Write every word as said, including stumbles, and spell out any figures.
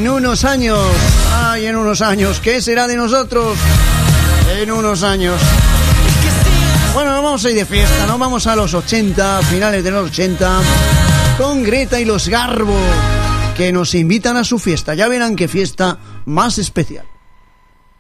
En unos años. Ay, en unos años. ¿Qué será de nosotros? En unos años. Bueno, nos vamos a ir de fiesta, ¿no? Vamos a los ochenta, finales de los ochenta, con Greta y los Garbo, que nos invitan a su fiesta. Ya verán qué fiesta más especial.